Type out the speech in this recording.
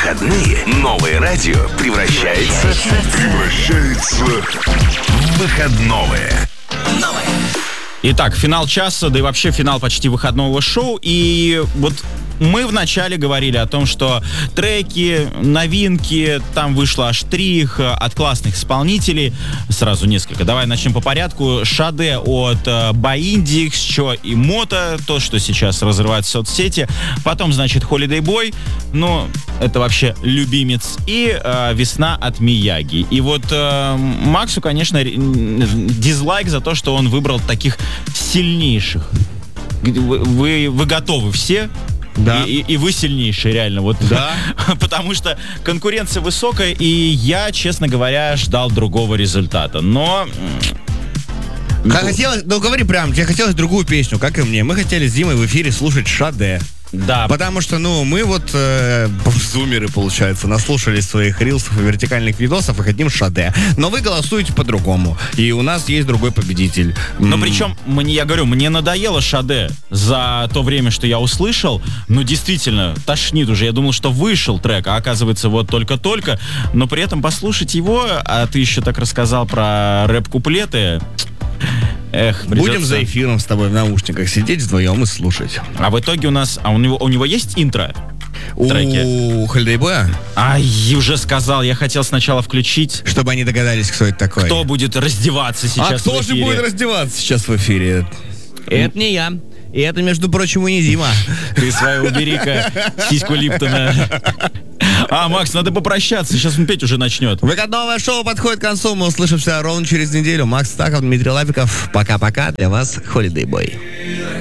выходные новое радио превращается в выходное. Итак, финал часа, да и вообще финал почти выходного шоу. И вот мы вначале говорили о том, что треки, новинки, там вышло аж 3 их от классных исполнителей. Сразу несколько. Давай начнем по порядку. Шаде от Баинди, Чо и Мото, то, что сейчас разрывает соцсети. Потом, значит, Holiday Boy, ну, это вообще любимец. И Весна от Мияги. И вот Максу, конечно, дизлайк за то, что он выбрал таких сильнейших. Вы готовы все? Да. И вы сильнейшие, реально. Вот. Да. Потому что конкуренция высокая, и я, честно говоря, ждал другого результата. Но... Хотелось, ну говори прям, тебе хотелось другую песню, как и мне. Мы хотели с Димой в эфире слушать Шаде. Да. Потому что, ну, мы вот зумеры, получается, наслушались своих рилсов и вертикальных видосов и хотим Шаде. Но вы голосуете по-другому. И у нас есть другой победитель. Но причем, я говорю, мне надоело Шаде за то время, что я услышал. Ну, действительно, тошнит уже. Я думал, что вышел трек, а оказывается, вот только-только. Но при этом послушать его, а ты еще так рассказал про рэп-куплеты... Эх, будем за эфиром с тобой в наушниках сидеть вдвоем и слушать. А в итоге у нас... А у него есть интро? У Holiday Boy? Я уже сказал, я хотел сначала включить. Чтобы они догадались, кто это такой. Кто будет раздеваться сейчас в эфире? А кто же будет раздеваться сейчас в эфире? Это не я. И это, между прочим, и не Дима. Ты свою убери-ка сиську Липтона. Макс, надо попрощаться, сейчас он петь уже начнет. Выходное шоу подходит к концу, мы услышимся ровно через неделю. Макс Стаков, Дмитрий Лапиков. Пока-пока, для вас Holiday Boy.